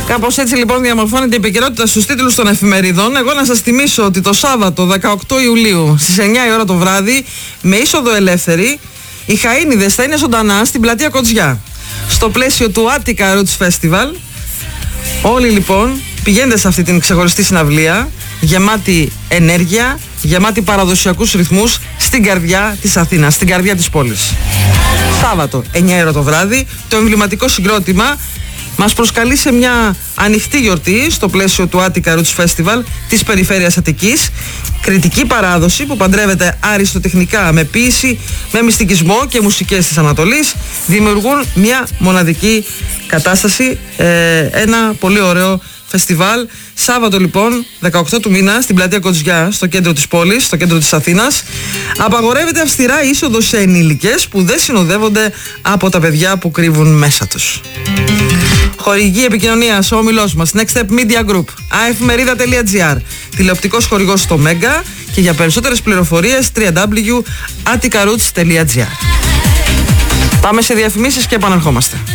Κάπως έτσι λοιπόν διαμορφώνεται η επικαιρότητα στους τίτλους των εφημερίδων. Εγώ να σας θυμίσω ότι το Σάββατο 18 Ιουλίου στις 9 η ώρα το βράδυ, με είσοδο ελεύθερη, οι Χαΐνιδες θα είναι ζωντανά στην πλατεία Κοτζιά, στο πλαίσιο του Attica Roots Festival. Όλοι λοιπόν πηγαίνετε σε αυτή την ξεχωριστή συναυλία, γεμάτη ενέργεια, γεμάτη παραδοσιακούς ρυθμούς, στην καρδιά της Αθήνας, στην καρδιά της πόλης. Σάββατο 9 η ώρα το βράδυ, το εμβληματικό συγκρότημα μας προσκαλεί σε μια ανοιχτή γιορτή στο πλαίσιο του Attica Roots Festival της περιφέρειας Αττικής. Κριτική παράδοση που παντρεύεται αριστοτεχνικά με ποίηση, με μυστικισμό και μουσικές της Ανατολής. Δημιουργούν μια μοναδική κατάσταση, ένα πολύ ωραίο φεστιβάλ. Σάββατο λοιπόν 18 του μήνα στην πλατεία Κοτζιά, στο κέντρο της πόλης, στο κέντρο της Αθήνας. Απαγορεύεται αυστηρά είσοδος σε ενήλικες που δεν συνοδεύονται από τα παιδιά που κρύβουν μέσα τους. Χορηγή επικοινωνίας ο όμιλός μας Next Step Media Group, aefmerida.gr, τηλεοπτικός χορηγός στο Mega και για περισσότερες πληροφορίες www.atticaroots.gr. Πάμε σε διαφημίσεις και επαναρχόμαστε.